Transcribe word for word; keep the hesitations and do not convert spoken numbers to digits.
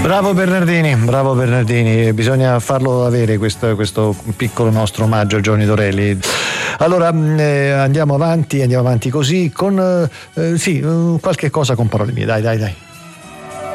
Bravo Bernardini, bravo Bernardini, bisogna farlo avere questo, questo piccolo nostro omaggio a Johnny Dorelli. Allora eh, andiamo avanti, andiamo avanti così con eh, sì, qualche cosa con parole mie, dai dai dai.